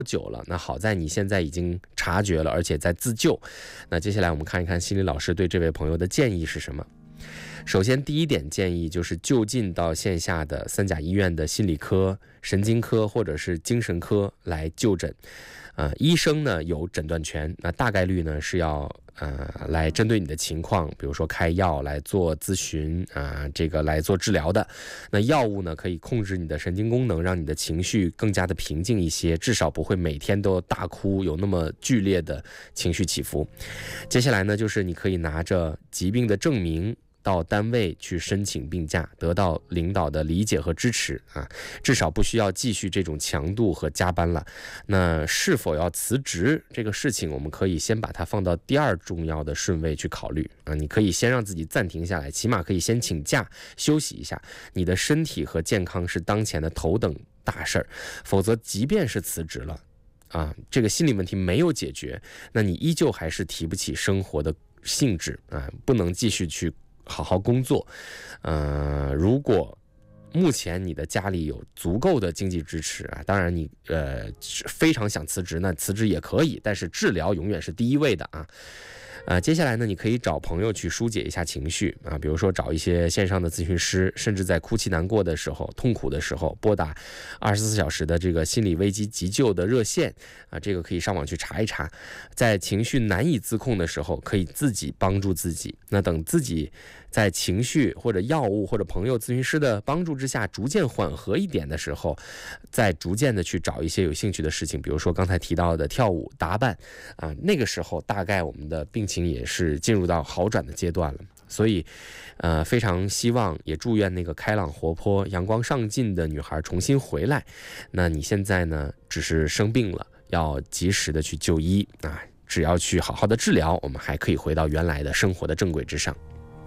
久了，那好在你现在已经察觉了，而且在自救。那接下来我们看一看心理老师对这位朋友的建议是什么。首先第一点建议就是就近到线下的三甲医院的心理科、神经科或者是精神科来就诊。医生呢有诊断权，那大概率呢是要来针对你的情况，比如说开药来做咨询这个来做治疗的。那药物呢可以控制你的神经功能，让你的情绪更加的平静一些，至少不会每天都大哭，有那么剧烈的情绪起伏。接下来呢就是你可以拿着疾病的证明到单位去申请病假，得到领导的理解和支持至少不需要继续这种强度和加班了。那是否要辞职这个事情，我们可以先把它放到第二重要的顺位去考虑你可以先让自己暂停下来，起码可以先请假休息一下。你的身体和健康是当前的头等大事儿，否则即便是辞职了这个心理问题没有解决，那你依旧还是提不起生活的兴致不能继续去好好工作。如果目前你的家里有足够的经济支持当然你非常想辞职，那辞职也可以，但是治疗永远是第一位的接下来呢，你可以找朋友去疏解一下情绪比如说找一些线上的咨询师，甚至在哭泣难过的时候、痛苦的时候，拨打24小时的这个心理危机急救的热线这个可以上网去查一查。在情绪难以自控的时候，可以自己帮助自己。那等自己在情绪或者药物或者朋友咨询师的帮助之下逐渐缓和一点的时候，再逐渐的去找一些有兴趣的事情，比如说刚才提到的跳舞、打扮那个时候大概我们的病情也是进入到好转的阶段了。所以非常希望也祝愿那个开朗活泼、阳光上进的女孩重新回来。那你现在呢只是生病了，要及时的去就医只要去好好的治疗，我们还可以回到原来的生活的正轨之上。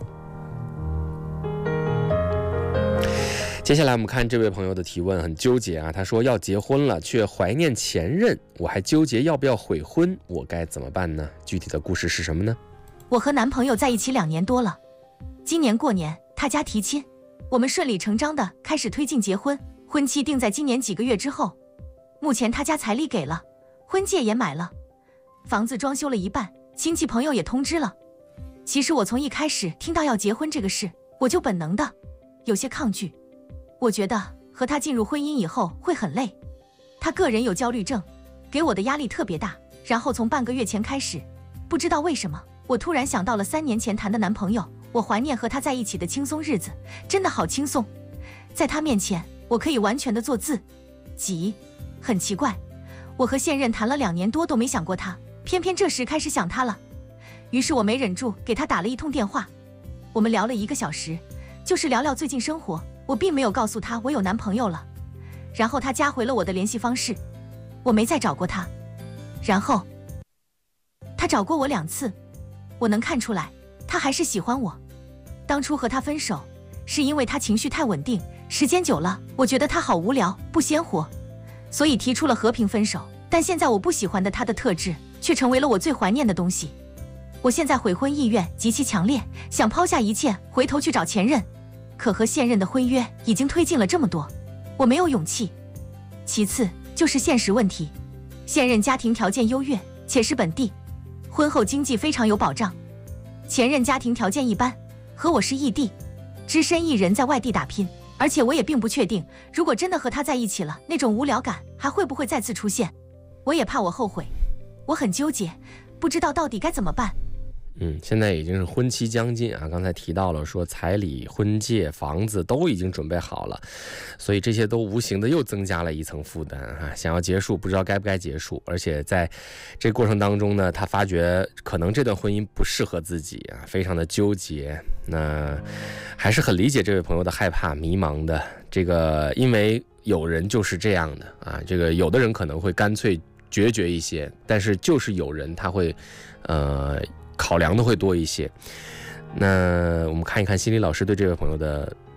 接下来我们看这位朋友的提问，很纠结他说要结婚了，却怀念前任，我还纠结要不要悔婚，我该怎么办呢？具体的故事是什么呢？ 我和男朋友在一起2年多了，今年过年他家提亲，我们顺理成章的开始推进结婚，婚期定在今年几个月之后。目前他家彩礼给了，婚戒也买了，房子装修了一半，亲戚朋友也通知了。其实我从一开始听到要结婚这个事，我就本能的有些抗拒。我觉得和他进入婚姻以后会很累，他个人有焦虑症，给我的压力特别大。然后从半个月前开始，不知道为什么，我突然想到了3年前谈的男朋友，我怀念和他在一起的轻松日子，真的好轻松。在他面前，我可以完全的做自己。很奇怪，我和现任谈了2年多都没想过他，偏偏这时开始想他了。于是我没忍住给他打了一通电话，我们聊了1个小时，就是聊聊最近生活。我并没有告诉他我有男朋友了，然后他加回了我的联系方式，我没再找过他。然后他找过我2次，我能看出来他还是喜欢我。当初和他分手是因为他情绪太稳定，时间久了我觉得他好无聊不鲜活，所以提出了和平分手。但现在我不喜欢的他的特质却成为了我最怀念的东西。我现在悔婚意愿极其强烈，想抛下一切回头去找前任，可和现任的婚约已经推进了这么多，我没有勇气。其次就是现实问题，现任家庭条件优越，且是本地，婚后经济非常有保障。前任家庭条件一般，和我是异地，只身一人在外地打拼，而且我也并不确定，如果真的和他在一起了，那种无聊感还会不会再次出现。我也怕我后悔，我很纠结，不知道到底该怎么办。 现在已经是婚期将近刚才提到了说彩礼、婚戒、房子都已经准备好了，所以这些都无形的又增加了一层负担想要结束不知道该不该结束，而且在这过程当中呢，他发觉可能这段婚姻不适合自己非常的纠结。那还是很理解这位朋友的害怕、迷茫的。这个因为有人就是这样的这个有的人可能会干脆决绝一些，但是就是有人他会考量的会多一些。那我们看一看心理老师对这位朋友的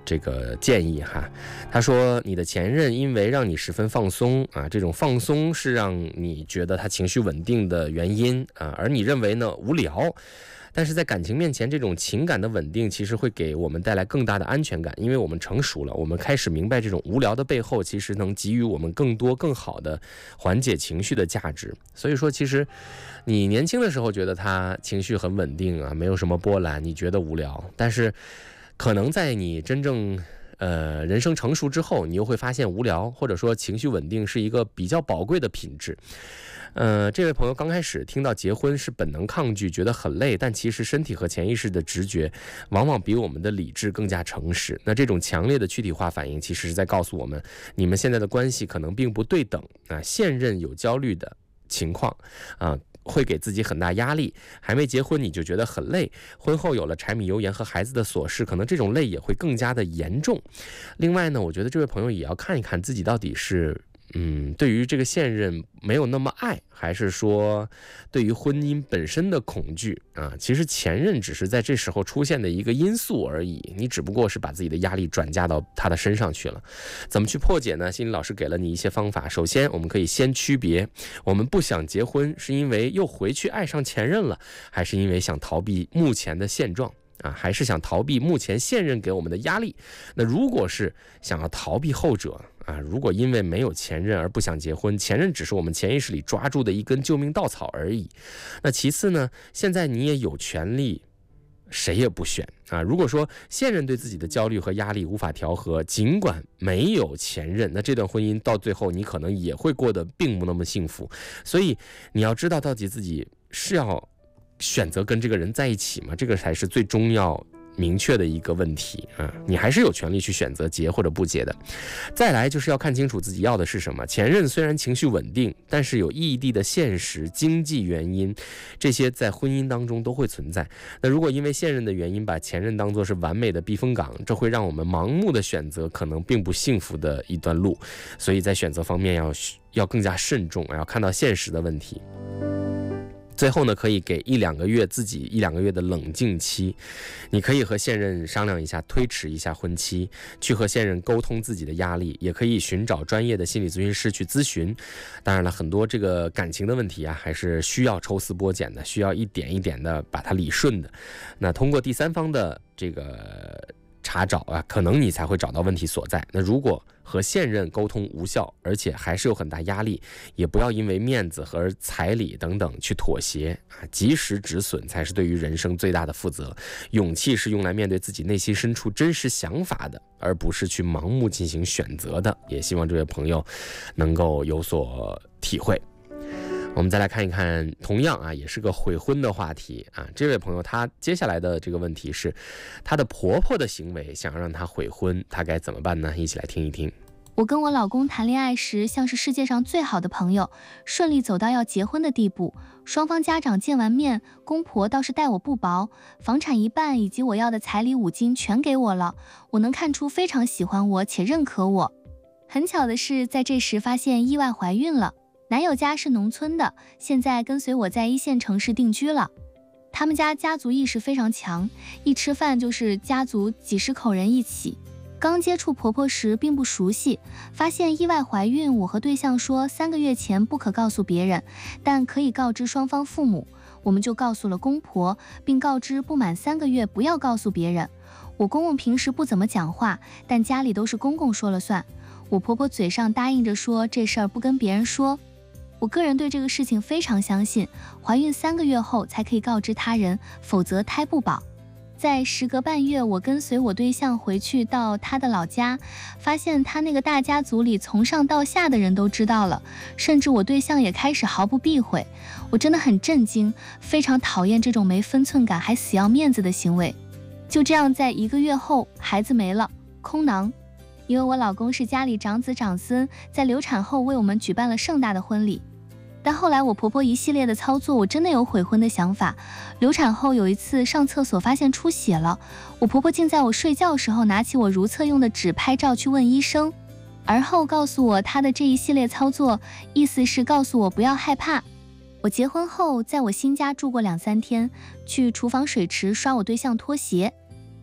这个建议哈。他说你的前任因为让你十分放松啊，这种放松是让你觉得他情绪稳定的原因啊，而你认为呢无聊。但是在感情面前，这种情感的稳定其实会给我们带来更大的安全感，因为我们成熟了，我们开始明白这种无聊的背后其实能给予我们更多更好的缓解情绪的价值。所以说其实你年轻的时候觉得他情绪很稳定啊，没有什么波澜，你觉得无聊，但是可能在你真正人生成熟之后，你又会发现无聊或者说情绪稳定是一个比较宝贵的品质。这位朋友刚开始听到结婚是本能抗拒，觉得很累，但其实身体和潜意识的直觉往往比我们的理智更加诚实。那这种强烈的躯体化反应其实是在告诉我们，你们现在的关系可能并不对等啊，现任有焦虑的情况啊，会给自己很大压力，还没结婚你就觉得很累，婚后有了柴米油盐和孩子的琐事，可能这种累也会更加的严重。另外呢，我觉得这位朋友也要看一看自己到底是对于这个现任没有那么爱，还是说对于婚姻本身的恐惧啊？其实前任只是在这时候出现的一个因素而已，你只不过是把自己的压力转嫁到他的身上去了。怎么去破解呢？心理老师给了你一些方法。首先，我们可以先区别，我们不想结婚是因为又回去爱上前任了，还是因为想逃避目前的现状啊，还是想逃避目前现任给我们的压力？那如果是想要逃避后者啊，如果因为没有前任而不想结婚，前任只是我们潜意识里抓住的一根救命稻草而已。那其次呢，现在你也有权利谁也不选啊。如果说现任对自己的焦虑和压力无法调和，尽管没有前任，那这段婚姻到最后你可能也会过得并不那么幸福。所以你要知道到底自己是要选择跟这个人在一起吗？这个才是最重要明确的一个问题啊，你还是有权利去选择结或者不结的。再来就是要看清楚自己要的是什么。前任虽然情绪稳定，但是有异地的现实、经济原因，这些在婚姻当中都会存在。那如果因为现任的原因把前任当作是完美的避风港，这会让我们盲目的选择可能并不幸福的一段路。所以在选择方面要更加慎重，要看到现实的问题。最后呢，可以给自己一两个月的冷静期，你可以和现任商量一下，推迟一下婚期，去和现任沟通自己的压力，也可以寻找专业的心理咨询师去咨询。当然了，很多这个感情的问题啊，还是需要抽丝剥茧的，需要一点一点的把它理顺的。那通过第三方的这个查找啊，可能你才会找到问题所在。那如果和现任沟通无效，而且还是有很大压力，也不要因为面子和彩礼等等去妥协啊，及时止损才是对于人生最大的负责。勇气是用来面对自己内心深处真实想法的，而不是去盲目进行选择的。也希望这位朋友能够有所体会。我们再来看一看，同样啊，也是个悔婚的话题啊。这位朋友他接下来的这个问题是，她的婆婆的行为想要让她悔婚，她该怎么办呢？一起来听一听。 我跟我老公谈恋爱时，像是世界上最好的朋友，顺利走到要结婚的地步。双方家长见完面，公婆倒是待我不薄，房产一半以及我要的彩礼5金全给我了。我能看出非常喜欢我且认可我。很巧的是，在这时发现意外怀孕了。男友家是农村的，现在跟随我在1线城市定居了。他们家家族意识非常强，一吃饭就是家族几十口人一起。刚接触婆婆时并不熟悉，发现意外怀孕，我和对象说3个月前不可告诉别人，但可以告知双方父母。我们就告诉了公婆，并告知不满3个月不要告诉别人。我公公平时不怎么讲话，但家里都是公公说了算。我婆婆嘴上答应着说这事儿不跟别人说。我个人对这个事情非常相信，怀孕3个月后才可以告知他人，否则胎不保。在时隔半月，我跟随我对象回去到他的老家，发现他那个大家族里从上到下的人都知道了，甚至我对象也开始毫不避讳。我真的很震惊，非常讨厌这种没分寸感还死要面子的行为。就这样，在1个月后，孩子没了，空囊。因为我老公是家里长子长孙，在流产后为我们举办了盛大的婚礼。但后来我婆婆一系列的操作，我真的有悔婚的想法。流产后有一次上厕所发现出血了，我婆婆竟在我睡觉时候拿起我如厕用的纸拍照去问医生，而后告诉我她的这一系列操作，意思是告诉我不要害怕。我结婚后在我新家住过2、3天，去厨房水池刷我对象拖鞋。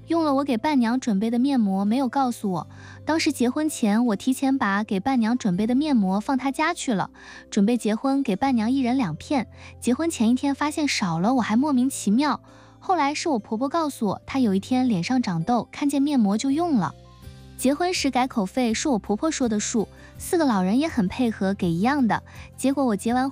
用了我给伴娘准备的面膜，没有告诉我。当时结婚前，我提前把给伴娘准备的面膜放她家去了，准备结婚给伴娘1人2片。结婚前一天发现少了，我还莫名其妙。后来是我婆婆告诉我，她有一天脸上长痘，看见面膜就用了。结婚时改口费是我婆婆说的数，4个老人也很配合，给一样的。结果我结完婚